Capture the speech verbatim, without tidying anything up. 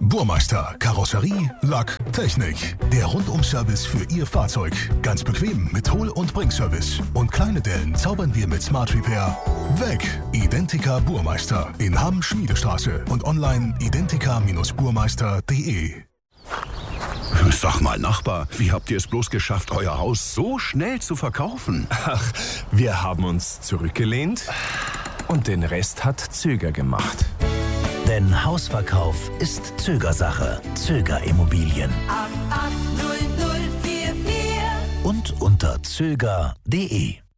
Burmeister, Karosserie, Lack, Technik. Der Rundum-Service für Ihr Fahrzeug. Ganz bequem mit Hol- und Bringservice. Und kleine Dellen zaubern wir mit Smart Repair weg. Identica Burmeister in Hamm Schmiedestraße und online identica Burmeister punkt de. Sag mal, Nachbar, wie habt ihr es bloß geschafft, euer Haus so schnell zu verkaufen? Ach, wir haben uns zurückgelehnt und den Rest hat Zöger gemacht. Denn Hausverkauf ist Zögersache. Zöger Immobilien. acht acht null null vier vier Und unter zöger punkt de.